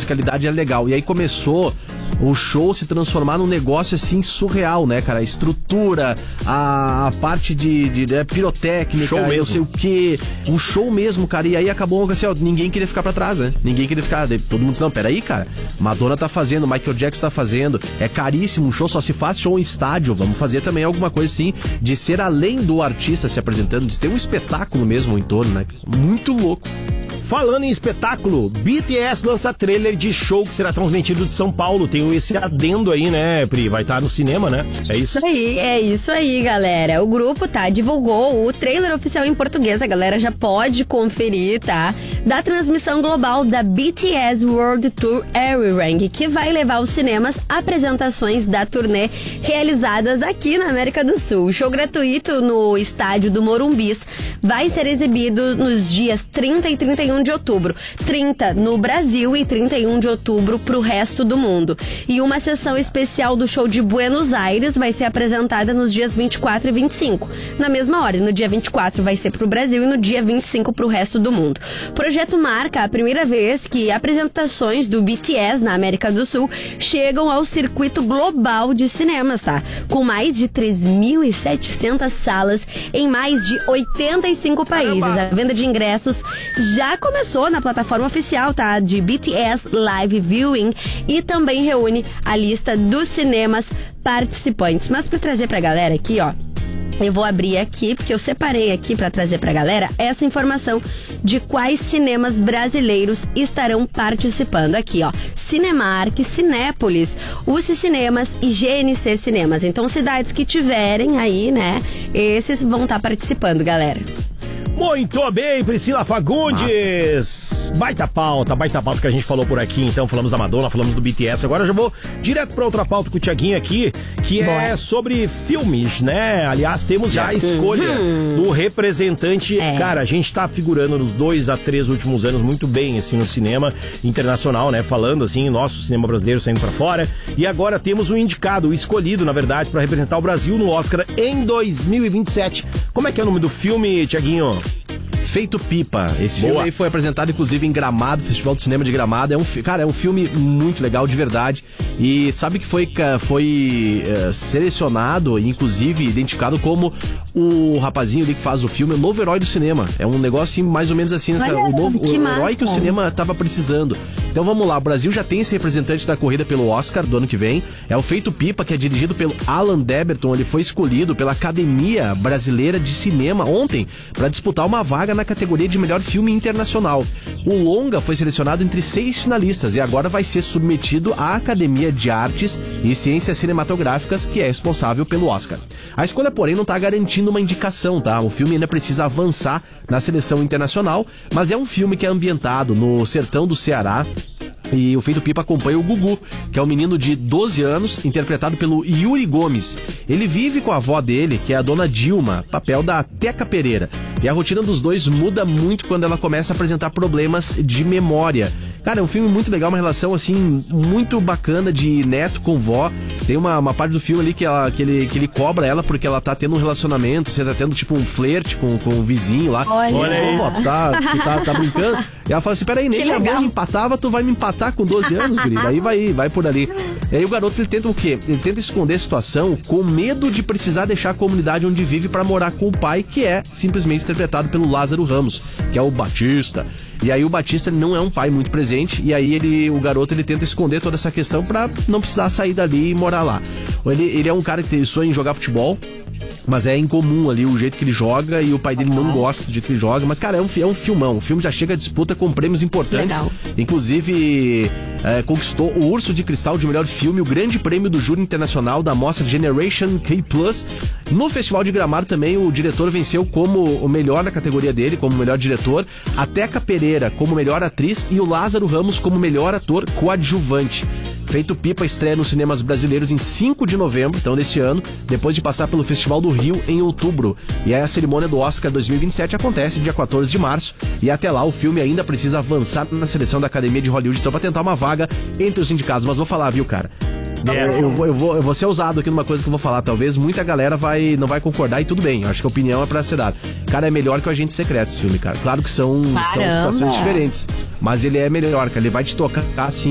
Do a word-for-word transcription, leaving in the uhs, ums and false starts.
musicalidade era legal. E aí começou o show se transformar num negócio assim surreal, né, cara? A estrutura, a, a parte de, de, de pirotécnica, show mesmo. Não sei o que, o show mesmo, cara. E aí acabou assim, ó, ninguém queria ficar pra trás, né? Ninguém queria ficar. Todo mundo disse, não, peraí, cara. Madonna tá fazendo, Michael Jackson tá fazendo. É caríssimo, um show só se faz show em estádio. Vamos fazer também alguma coisa assim, de ser além do artista se apresentando, de ter um espetáculo mesmo em torno, né? Muito louco. Falando em espetáculo, B T S lança trailer de show que será transmitido de São Paulo. Tem esse adendo aí, né, Pri? Vai estar no cinema, né? É isso? Isso aí, é isso aí, galera. O grupo, tá, divulgou o trailer oficial em português. A galera já pode conferir, tá? Da transmissão global da B T S World Tour Arirang, que vai levar aos cinemas apresentações da turnê realizadas aqui na América do Sul. O show gratuito no estádio do Morumbis vai ser exibido nos dias trinta e trinta e um de outubro. trinta no Brasil e trinta e um de outubro pro resto do mundo. E uma sessão especial do show de Buenos Aires vai ser apresentada nos dias vinte e quatro e vinte e cinco. Na mesma hora, no dia vinte e quatro vai ser pro Brasil e no dia vinte e cinco pro resto do mundo. O projeto marca a primeira vez que apresentações do B T S na América do Sul chegam ao circuito global de cinemas, tá? Com mais de três mil e setecentas salas em mais de oitenta e cinco países. Caramba. A venda de ingressos já começou na plataforma oficial, tá? De B T S Live Viewing e também reúne a lista dos cinemas participantes. Mas para trazer pra galera aqui, ó, eu vou abrir aqui, porque eu separei aqui para trazer pra galera essa informação de quais cinemas brasileiros estarão participando. Aqui, ó, Cinemark, Cinépolis, U C Cinemas e G N C Cinemas. Então, cidades que tiverem aí, né, esses vão estar participando, galera. Muito bem, Priscila Fagundes. Nossa. Baita pauta, baita pauta que a gente falou por aqui. Então, falamos da Madonna, falamos do B T S. Agora eu já vou direto pra outra pauta com o Thiaguinho aqui, que Boa. é sobre filmes, né? Aliás, temos já a escolha uhum. do representante. É. Cara, a gente tá figurando nos dois a três últimos anos muito bem, assim, no cinema internacional, né? Falando, assim, nosso cinema brasileiro saindo pra fora. E agora temos um indicado, o escolhido, na verdade, pra representar o Brasil no Oscar em dois mil e vinte e sete. Como é que é o nome do filme, Thiaguinho? Feito Pipa. Esse Boa. filme aí foi apresentado, inclusive, em Gramado, Festival de Cinema de Gramado. É um, cara, é um filme muito legal, de verdade. E sabe que foi, foi uh, selecionado, inclusive, identificado como o rapazinho ali que faz o filme, o novo herói do cinema. É um negócio assim, mais ou menos assim, essa, o novo o herói que o cinema tava precisando. Então vamos lá, o Brasil já tem esse representante da corrida pelo Oscar do ano que vem. É o Feito Pipa, que é dirigido pelo Alan Deberton. Ele foi escolhido pela Academia Brasileira de Cinema ontem para disputar uma vaga na categoria de melhor filme internacional. O longa foi selecionado entre seis finalistas e agora vai ser submetido à Academia de Artes e Ciências Cinematográficas, que é responsável pelo Oscar. A escolha, porém, não está garantindo uma indicação, tá? O filme ainda precisa avançar na seleção internacional, mas é um filme que é ambientado no sertão do Ceará. E o Feito Pipa acompanha o Gugu, que é um menino de doze anos, interpretado pelo Yuri Gomes. Ele vive com a avó dele, que é a dona Dilma, papel da Teca Pereira. E a rotina dos dois muda muito quando ela começa a apresentar problemas de memória. Cara, é um filme muito legal, uma relação, assim, muito bacana de neto com vó. Tem uma, uma parte do filme ali que, ela, que, ele, que ele cobra ela porque ela tá tendo um relacionamento, você tá tendo, tipo, um flerte com, com o vizinho lá. Olha, Olha aí, vó, tu tá, tu tá, tá brincando. E ela fala assim, peraí, nem minha mãe me empatava, tu vai me empatar com doze anos, guri. Daí vai, vai por ali. E aí o garoto, ele tenta o quê? Ele tenta esconder a situação com medo de precisar deixar a comunidade onde vive pra morar com o pai, que é simplesmente interpretado pelo Lázaro Ramos, que é o Batista. E aí o Batista não é um pai muito presente, e aí ele, o garoto, ele tenta esconder toda essa questão pra não precisar sair dali e morar lá. Ele, ele é um cara que sonha em jogar futebol, mas é incomum ali o jeito que ele joga e o pai dele não gosta do jeito que ele joga. Mas, cara, é um, é um filmão. O filme já chega à disputa com prêmios importantes. Legal. Inclusive, é, conquistou o Urso de Cristal de melhor filme, o grande prêmio do Júri Internacional da mostra Generation K plus. No Festival de Gramado também, o diretor venceu como o melhor na categoria dele, como melhor diretor. A Teca Pereira como melhor atriz e o Lázaro Ramos como melhor ator coadjuvante. Feito Pipa estreia nos cinemas brasileiros em cinco de novembro, então desse ano, depois de passar pelo Festival do Rio em outubro. E aí a cerimônia do Oscar dois mil e vinte e sete acontece dia quatorze de março, e até lá o filme ainda precisa avançar na seleção da Academia de Hollywood, então, pra tentar uma vaga entre os indicados. Mas vou falar, viu, cara? É, eu, vou, eu, vou, eu vou ser ousado aqui numa coisa que eu vou falar. Talvez muita galera vai, não vai concordar, e tudo bem. Eu acho que a opinião é pra ser dada. Cara, é melhor que o Agente Secreto esse filme, cara. Claro que são, são situações diferentes, mas ele é melhor, cara. Ele vai te tocar assim